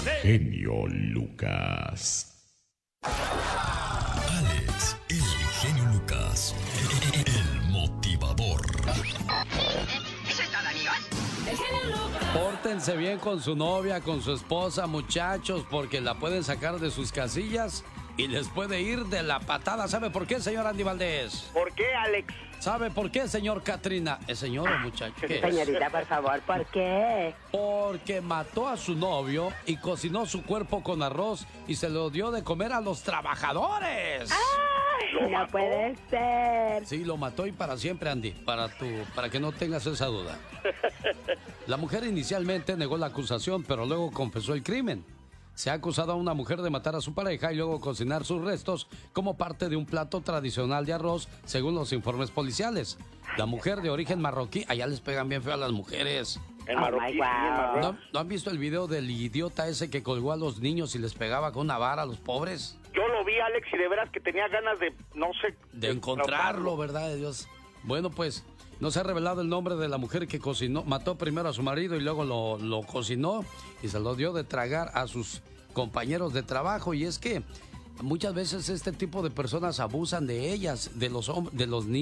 Genio Lucas. Alex, el genio Lucas, el motivador. ¿Eso es todo, amigos? El genio Lucas. Pórtense bien con su novia, con su esposa, muchachos, porque la pueden sacar de sus casillas y les puede ir de la patada. ¿Sabe por qué, señor Andy Valdés? ¿Por qué, Alex? ¿Sabe por qué, señor Katrina? ¿Es señor o muchacho? ¿Qué es? Señorita, por favor, ¿por qué? Porque mató a su novio y cocinó su cuerpo con arroz y se lo dio de comer a los trabajadores. ¡Ay, no puede ser! Sí, lo mató y para siempre, Andy, para que no tengas esa duda. La mujer inicialmente negó la acusación, pero luego confesó el crimen. Se ha acusado a una mujer de matar a su pareja y luego cocinar sus restos como parte de un plato tradicional de arroz, según los informes policiales. La mujer de origen marroquí, allá les pegan bien feo a las mujeres. El marroquí, el marroquí. ¿No han visto el video del idiota ese que colgó a los niños y les pegaba con una vara a los pobres? Yo lo vi, Alex, y de veras que tenía ganas de, no sé... De encontrarlo, ¿verdad, de Dios? Bueno, pues, no se ha revelado el nombre de la mujer que cocinó, mató primero a su marido y luego lo cocinó y se lo dio de tragar a sus compañeros de trabajo. Y es que muchas veces este tipo de personas abusan de ellas, de los niños.